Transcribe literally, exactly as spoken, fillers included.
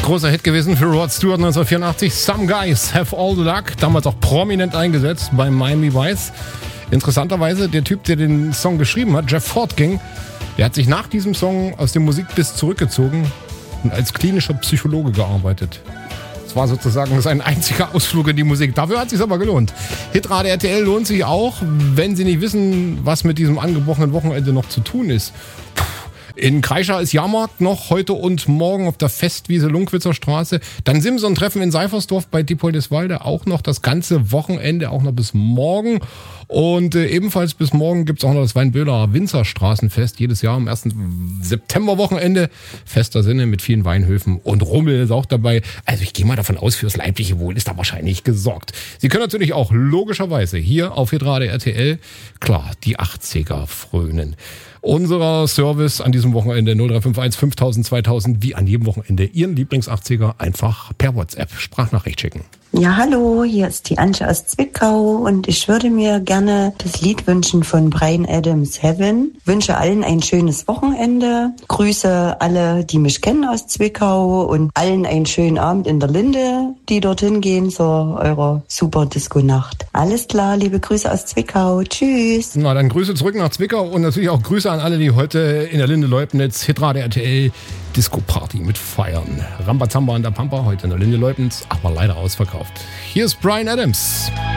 Großer Hit gewesen für Rod Stewart neunzehnhundertvierundachtzig. Some Guys Have All the Luck. Damals auch prominent eingesetzt bei Miami Vice. Interessanterweise, der Typ, der den Song geschrieben hat, Jeff Fortking, der hat sich nach diesem Song aus dem Musikbiss zurückgezogen und als klinischer Psychologe gearbeitet. Das war sozusagen sein einziger Ausflug in die Musik. Dafür hat es sich aber gelohnt. Hitradio R T L lohnt sich auch, wenn Sie nicht wissen, was mit diesem angebrochenen Wochenende noch zu tun ist. In Kreischa ist Jahrmarkt noch heute und morgen auf der Festwiese Lunkwitzer Straße. Dann Simson-Treffen in Seifersdorf bei Diepoldeswalde auch noch das ganze Wochenende, auch noch bis morgen. Und äh, ebenfalls bis morgen gibt's auch noch das Weinböhler Winzerstraßenfest. Jedes Jahr am ersten Septemberwochenende. Fester Sinne mit vielen Weinhöfen und Rummel ist auch dabei. Also ich gehe mal davon aus, fürs leibliche Wohl ist da wahrscheinlich gesorgt. Sie können natürlich auch logischerweise hier auf Hitradio R T L, klar, die achtziger frönen. Unser Service an diesem Wochenende null drei fünf eins fünftausend zweitausend, wie an jedem Wochenende Ihren Lieblings-achtziger einfach per WhatsApp Sprachnachricht schicken. Ja, hallo, hier ist die Antje aus Zwickau und ich würde mir gerne das Lied wünschen von Bryan Adams, Heaven. Wünsche allen ein schönes Wochenende, grüße alle, die mich kennen aus Zwickau und allen einen schönen Abend in der Linde, die dorthin gehen zu eurer super Disco-Nacht. Alles klar, liebe Grüße aus Zwickau, tschüss. Na, dann Grüße zurück nach Zwickau und natürlich auch Grüße an alle, die heute in der Linde Leubnitz Hitradio R T L Disco-Party mit feiern. Rambazamba an der Pampa, heute in der Linde Leubnitz, aber leider ausverkauft. Hier ist Bryan Adams.